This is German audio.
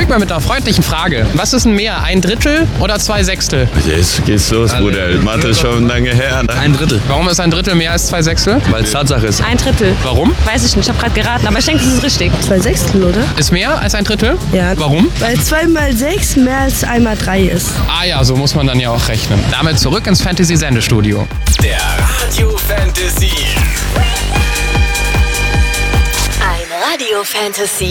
direkt mal mit einer freundlichen Frage. Was ist denn mehr, 1/3 oder 2/6? Jetzt geht's los, Bruder. Mathe ist schon lange her. 1/3. Warum ist 1/3 mehr als 2/6? Weil es Tatsache ist. 1/3. Warum? Weiß ich nicht, ich habe gerade geraten, aber ich denke, das ist richtig. 2/6, oder? Ist mehr als 1/3? Ja. Warum? Weil 2 mal 6 mehr als 1 mal 3 ist. Ah ja, so muss man dann ja auch rechnen. Damit zurück ins Fantasy-Sendestudio. Der Radio Fantasy. Ein Radio Fantasy